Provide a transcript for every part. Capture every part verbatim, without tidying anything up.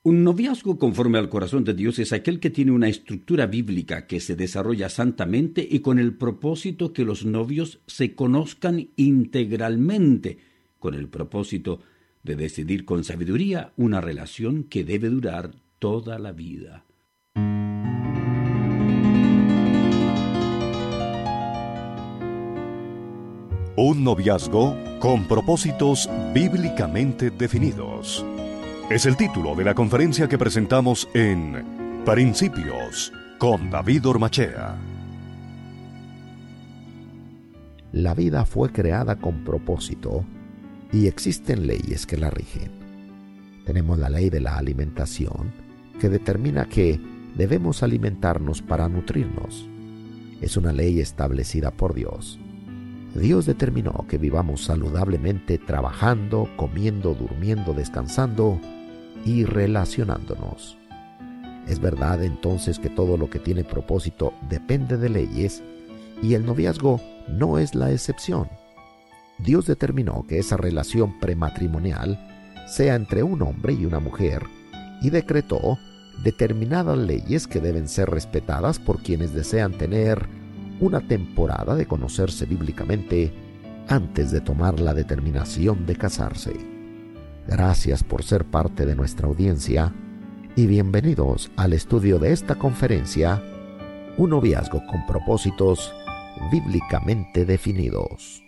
Un noviazgo conforme al corazón de Dios es aquel que tiene una estructura bíblica que se desarrolla santamente y con el propósito que los novios se conozcan integralmente, con el propósito de decidir con sabiduría una relación que debe durar toda la vida. Un noviazgo con propósitos bíblicamente definidos. Es el título de la conferencia que presentamos en Principios con David Ormachea. La vida fue creada con propósito y existen leyes que la rigen. Tenemos la ley de la alimentación, que determina que debemos alimentarnos para nutrirnos. Es una ley establecida por Dios. Dios determinó que vivamos saludablemente trabajando, comiendo, durmiendo, descansando y relacionándonos. Es verdad entonces que todo lo que tiene propósito depende de leyes y el noviazgo no es la excepción. Dios determinó que esa relación prematrimonial sea entre un hombre y una mujer y decretó determinadas leyes que deben ser respetadas por quienes desean tener una temporada de conocerse bíblicamente antes de tomar la determinación de casarse. Gracias por ser parte de nuestra audiencia y bienvenidos al estudio de esta conferencia, Un noviazgo con propósitos bíblicamente definidos.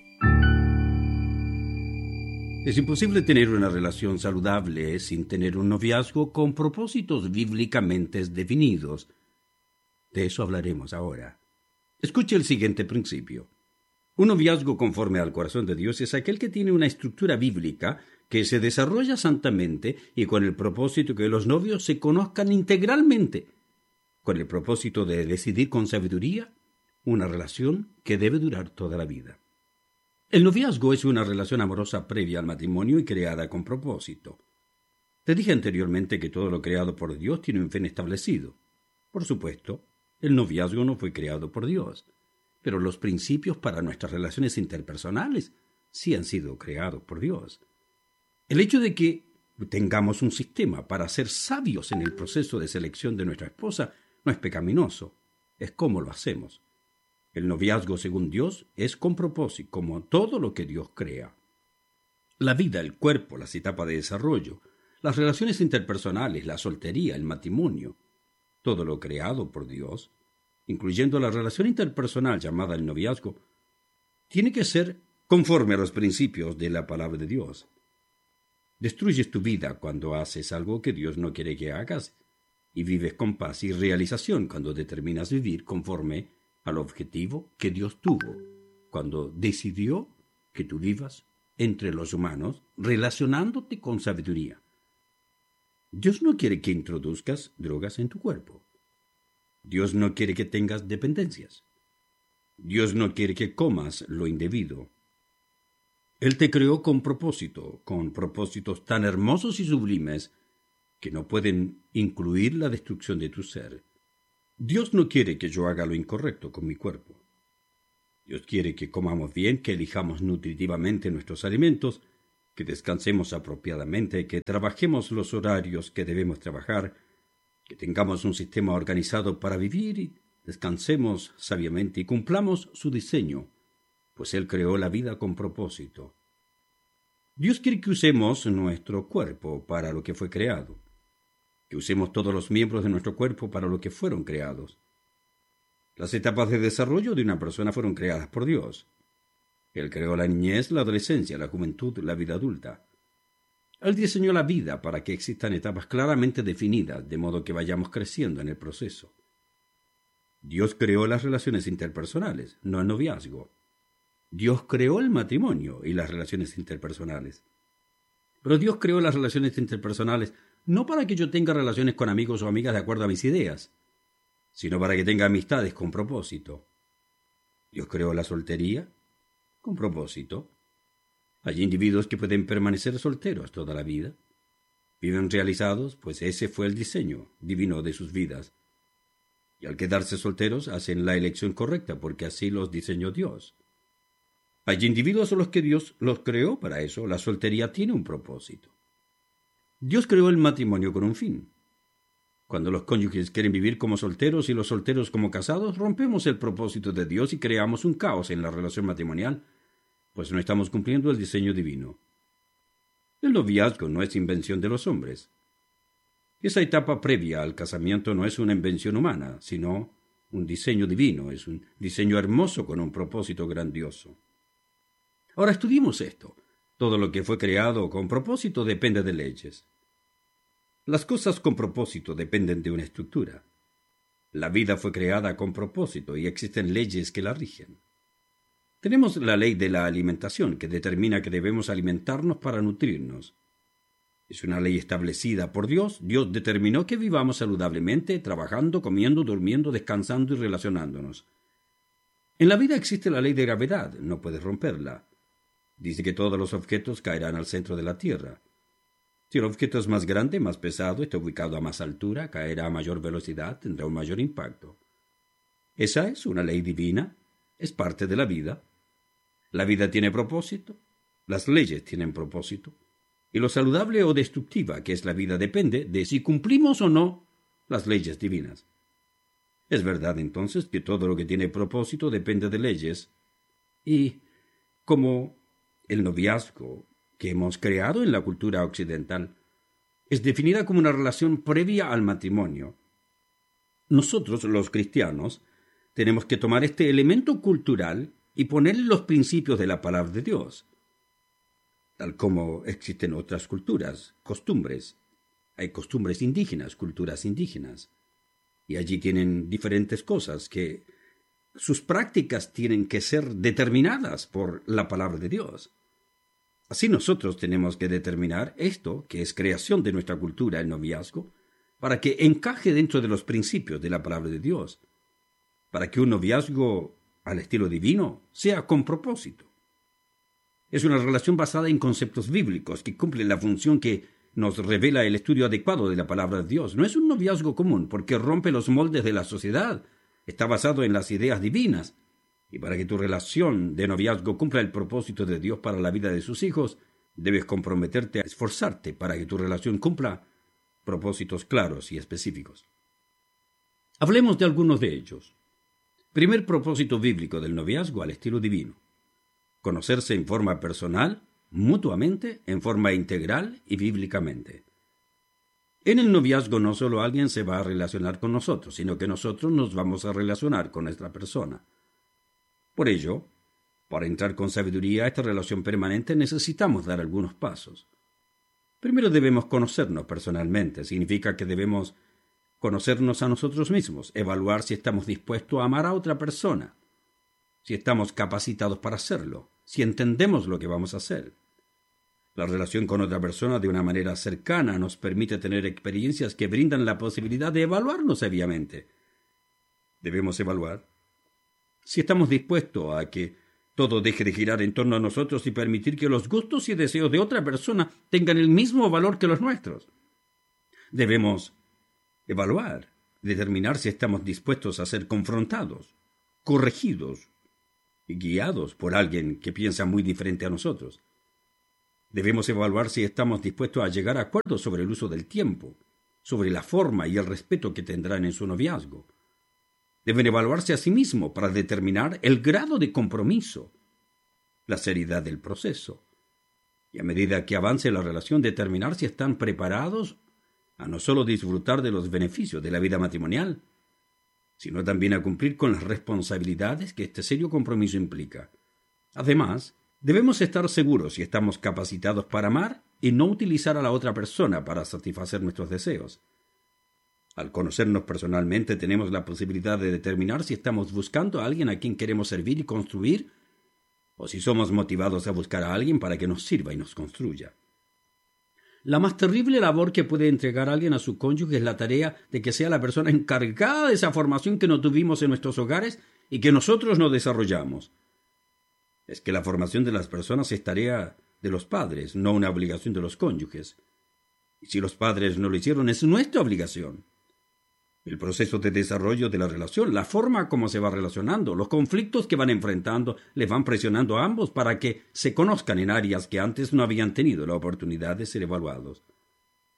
Es imposible tener una relación saludable sin tener un noviazgo con propósitos bíblicamente definidos. De eso hablaremos ahora. Escuche el siguiente principio. Un noviazgo conforme al corazón de Dios es aquel que tiene una estructura bíblica que se desarrolla santamente y con el propósito que los novios se conozcan integralmente, con el propósito de decidir con sabiduría una relación que debe durar toda la vida. El noviazgo es una relación amorosa previa al matrimonio y creada con propósito. Te dije anteriormente que todo lo creado por Dios tiene un fin establecido. Por supuesto, el noviazgo no fue creado por Dios, pero los principios para nuestras relaciones interpersonales sí han sido creados por Dios. El hecho de que tengamos un sistema para ser sabios en el proceso de selección de nuestra esposa no es pecaminoso, es cómo lo hacemos. El noviazgo, según Dios, es con propósito, como todo lo que Dios crea. La vida, el cuerpo, las etapas de desarrollo, las relaciones interpersonales, la soltería, el matrimonio, todo lo creado por Dios, incluyendo la relación interpersonal llamada el noviazgo, tiene que ser conforme a los principios de la palabra de Dios. Destruyes tu vida cuando haces algo que Dios no quiere que hagas y vives con paz y realización cuando determinas vivir conforme al objetivo que Dios tuvo, cuando decidió que tú vivas entre los humanos relacionándote con sabiduría. Dios no quiere que introduzcas drogas en tu cuerpo. Dios no quiere que tengas dependencias. Dios no quiere que comas lo indebido. Él te creó con propósito, con propósitos tan hermosos y sublimes que no pueden incluir la destrucción de tu ser. Dios no quiere que yo haga lo incorrecto con mi cuerpo. Dios quiere que comamos bien, que elijamos nutritivamente nuestros alimentos, que descansemos apropiadamente, que trabajemos los horarios que debemos trabajar, que tengamos un sistema organizado para vivir y descansemos sabiamente y cumplamos su diseño, pues Él creó la vida con propósito. Dios quiere que usemos nuestro cuerpo para lo que fue creado, que usemos todos los miembros de nuestro cuerpo para lo que fueron creados. Las etapas de desarrollo de una persona fueron creadas por Dios. Él creó la niñez, la adolescencia, la juventud, la vida adulta. Él diseñó la vida para que existan etapas claramente definidas, de modo que vayamos creciendo en el proceso. Dios creó las relaciones interpersonales, no el noviazgo. Dios creó el matrimonio y las relaciones interpersonales. Pero Dios creó las relaciones interpersonales no para que yo tenga relaciones con amigos o amigas de acuerdo a mis ideas, sino para que tenga amistades con propósito. Dios creó la soltería con propósito. Hay individuos que pueden permanecer solteros toda la vida. Viven realizados, pues ese fue el diseño divino de sus vidas. Y al quedarse solteros hacen la elección correcta, porque así los diseñó Dios. Hay individuos a los que Dios los creó para eso. La soltería tiene un propósito. Dios creó el matrimonio con un fin. Cuando los cónyuges quieren vivir como solteros y los solteros como casados, rompemos el propósito de Dios y creamos un caos en la relación matrimonial, pues no estamos cumpliendo el diseño divino. El noviazgo no es invención de los hombres. Esa etapa previa al casamiento no es una invención humana, sino un diseño divino, es un diseño hermoso con un propósito grandioso. Ahora estudiemos esto. Todo lo que fue creado con propósito depende de leyes. Las cosas con propósito dependen de una estructura. La vida fue creada con propósito y existen leyes que la rigen. Tenemos la ley de la alimentación, que determina que debemos alimentarnos para nutrirnos. Es una ley establecida por Dios. Dios determinó que vivamos saludablemente, trabajando, comiendo, durmiendo, descansando y relacionándonos. En la vida existe la ley de gravedad, no puedes romperla. Dice que todos los objetos caerán al centro de la Tierra. Si el objeto es más grande, más pesado, está ubicado a más altura, caerá a mayor velocidad, tendrá un mayor impacto. Esa es una ley divina, es parte de la vida. La vida tiene propósito, las leyes tienen propósito, y lo saludable o destructiva que es la vida depende de si cumplimos o no las leyes divinas. Es verdad entonces que todo lo que tiene propósito depende de leyes, y como el noviazgo que hemos creado en la cultura occidental es definida como una relación previa al matrimonio, nosotros, los cristianos, tenemos que tomar este elemento cultural y ponerle los principios de la palabra de Dios. Tal como existen otras culturas, costumbres. Hay costumbres indígenas, culturas indígenas. Y allí tienen diferentes cosas que sus prácticas tienen que ser determinadas por la palabra de Dios. Así nosotros tenemos que determinar esto, que es creación de nuestra cultura, el noviazgo, para que encaje dentro de los principios de la palabra de Dios, para que un noviazgo al estilo divino sea con propósito. Es una relación basada en conceptos bíblicos que cumple la función que nos revela el estudio adecuado de la palabra de Dios. No es un noviazgo común porque rompe los moldes de la sociedad. Está basado en las ideas divinas. Y para que tu relación de noviazgo cumpla el propósito de Dios para la vida de sus hijos, debes comprometerte a esforzarte para que tu relación cumpla propósitos claros y específicos. Hablemos de algunos de ellos. Primer propósito bíblico del noviazgo al estilo divino. Conocerse en forma personal, mutuamente, en forma integral y bíblicamente. En el noviazgo no solo alguien se va a relacionar con nosotros, sino que nosotros nos vamos a relacionar con nuestra persona. Por ello, para entrar con sabiduría a esta relación permanente necesitamos dar algunos pasos. Primero debemos conocernos personalmente. Significa que debemos conocernos a nosotros mismos, evaluar si estamos dispuestos a amar a otra persona, si estamos capacitados para hacerlo, si entendemos lo que vamos a hacer. La relación con otra persona de una manera cercana nos permite tener experiencias que brindan la posibilidad de evaluarnos sabiamente. Debemos evaluar si estamos dispuestos a que todo deje de girar en torno a nosotros y permitir que los gustos y deseos de otra persona tengan el mismo valor que los nuestros. Debemos evaluar, determinar si estamos dispuestos a ser confrontados, corregidos y guiados por alguien que piensa muy diferente a nosotros. Debemos evaluar si estamos dispuestos a llegar a acuerdos sobre el uso del tiempo, sobre la forma y el respeto que tendrán en su noviazgo. Deben evaluarse a sí mismos para determinar el grado de compromiso, la seriedad del proceso, y a medida que avance la relación determinar si están preparados a no solo disfrutar de los beneficios de la vida matrimonial, sino también a cumplir con las responsabilidades que este serio compromiso implica. Además, debemos estar seguros si estamos capacitados para amar y no utilizar a la otra persona para satisfacer nuestros deseos. Al conocernos personalmente tenemos la posibilidad de determinar si estamos buscando a alguien a quien queremos servir y construir, o si somos motivados a buscar a alguien para que nos sirva y nos construya. La más terrible labor que puede entregar alguien a su cónyuge es la tarea de que sea la persona encargada de esa formación que no tuvimos en nuestros hogares y que nosotros no desarrollamos. Es que la formación de las personas es tarea de los padres, no una obligación de los cónyuges. Y si los padres no lo hicieron, es nuestra obligación. El proceso de desarrollo de la relación, la forma como se va relacionando, los conflictos que van enfrentando, les van presionando a ambos para que se conozcan en áreas que antes no habían tenido la oportunidad de ser evaluados.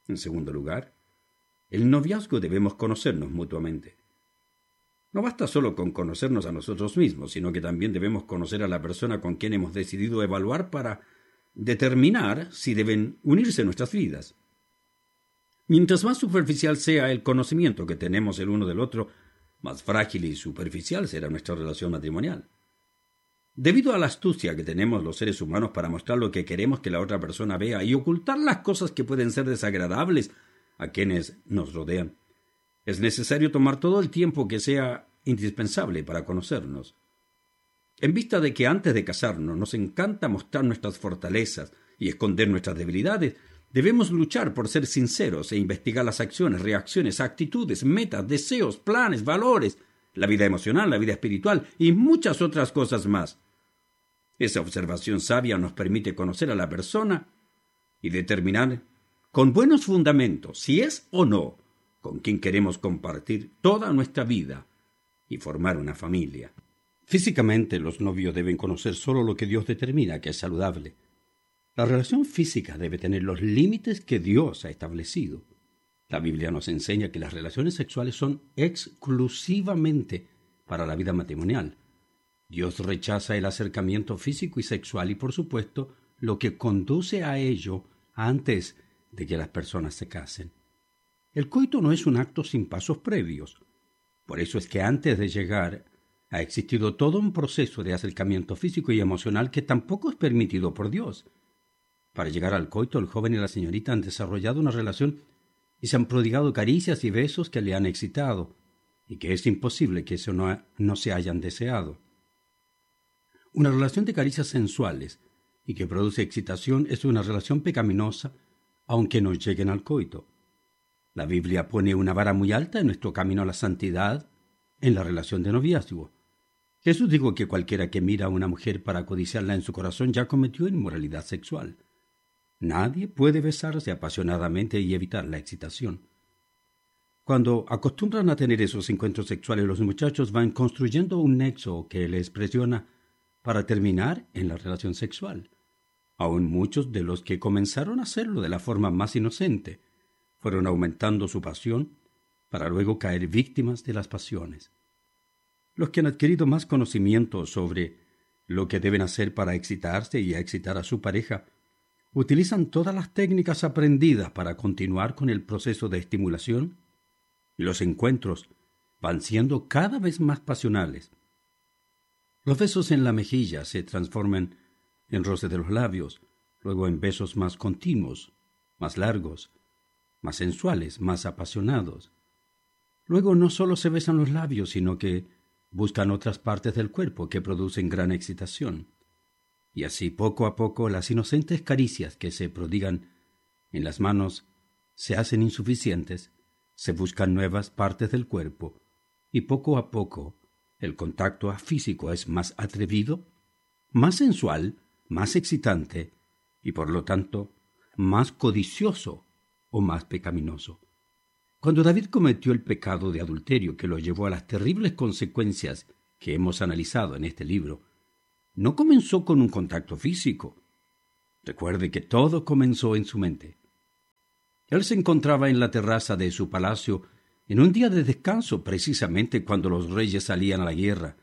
En segundo lugar, el noviazgo debemos conocernos mutuamente. No basta solo con conocernos a nosotros mismos, sino que también debemos conocer a la persona con quien hemos decidido evaluar para determinar si deben unirse nuestras vidas. Mientras más superficial sea el conocimiento que tenemos el uno del otro, más frágil y superficial será nuestra relación matrimonial. Debido a la astucia que tenemos los seres humanos para mostrar lo que queremos que la otra persona vea y ocultar las cosas que pueden ser desagradables a quienes nos rodean, es necesario tomar todo el tiempo que sea indispensable para conocernos. En vista de que antes de casarnos nos encanta mostrar nuestras fortalezas y esconder nuestras debilidades, debemos luchar por ser sinceros e investigar las acciones, reacciones, actitudes, metas, deseos, planes, valores, la vida emocional, la vida espiritual y muchas otras cosas más. Esa observación sabia nos permite conocer a la persona y determinar con buenos fundamentos si es o no con quien queremos compartir toda nuestra vida y formar una familia. Físicamente, los novios deben conocer solo lo que Dios determina que es saludable. La relación física debe tener los límites que Dios ha establecido. La Biblia nos enseña que las relaciones sexuales son exclusivamente para la vida matrimonial. Dios rechaza el acercamiento físico y sexual y, por supuesto, lo que conduce a ello antes de que las personas se casen. El coito no es un acto sin pasos previos. Por eso es que antes de llegar ha existido todo un proceso de acercamiento físico y emocional que tampoco es permitido por Dios. Para llegar al coito, el joven y la señorita han desarrollado una relación y se han prodigado caricias y besos que le han excitado, y que es imposible que eso no, no se hayan deseado. Una relación de caricias sensuales y que produce excitación es una relación pecaminosa, aunque no lleguen al coito. La Biblia pone una vara muy alta en nuestro camino a la santidad en la relación de noviazgo. Jesús dijo que cualquiera que mira a una mujer para codiciarla en su corazón ya cometió inmoralidad sexual. Nadie puede besarse apasionadamente y evitar la excitación. Cuando acostumbran a tener esos encuentros sexuales, los muchachos van construyendo un nexo que les presiona para terminar en la relación sexual. Aún muchos de los que comenzaron a hacerlo de la forma más inocente fueron aumentando su pasión para luego caer víctimas de las pasiones. Los que han adquirido más conocimiento sobre lo que deben hacer para excitarse y excitar a su pareja utilizan todas las técnicas aprendidas para continuar con el proceso de estimulación y los encuentros van siendo cada vez más pasionales. Los besos en la mejilla se transforman en roce de los labios, luego en besos más continuos, más largos, más sensuales, más apasionados. Luego no solo se besan los labios, sino que buscan otras partes del cuerpo que producen gran excitación. Y así poco a poco las inocentes caricias que se prodigan en las manos se hacen insuficientes, se buscan nuevas partes del cuerpo, y poco a poco el contacto físico es más atrevido, más sensual, más excitante, y por lo tanto más codicioso o más pecaminoso. Cuando David cometió el pecado de adulterio que lo llevó a las terribles consecuencias que hemos analizado en este libro, no comenzó con un contacto físico. Recuerde que todo comenzó en su mente. Él se encontraba en la terraza de su palacio en un día de descanso, precisamente cuando los reyes salían a la guerra.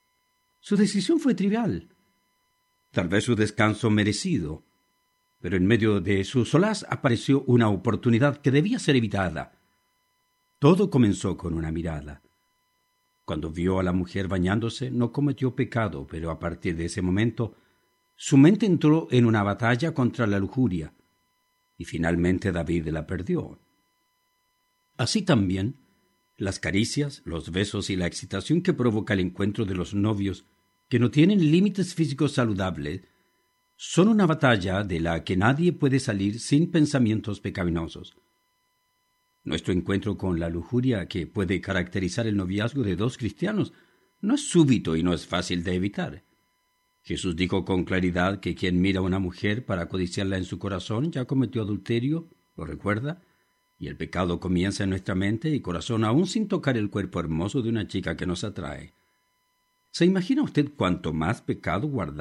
Su decisión fue trivial, tal vez su descanso merecido, pero en medio de su solaz apareció una oportunidad que debía ser evitada. Todo comenzó con una mirada. Cuando vio a la mujer bañándose, no cometió pecado, pero a partir de ese momento, su mente entró en una batalla contra la lujuria, y finalmente David la perdió. Así también, las caricias, los besos y la excitación que provoca el encuentro de los novios que no tienen límites físicos saludables son una batalla de la que nadie puede salir sin pensamientos pecaminosos. Nuestro encuentro con la lujuria, que puede caracterizar el noviazgo de dos cristianos, no es súbito y no es fácil de evitar. Jesús dijo con claridad que quien mira a una mujer para codiciarla en su corazón ya cometió adulterio, ¿lo recuerda? Y el pecado comienza en nuestra mente y corazón aún sin tocar el cuerpo hermoso de una chica que nos atrae. ¿Se imagina usted cuánto más pecado guardamos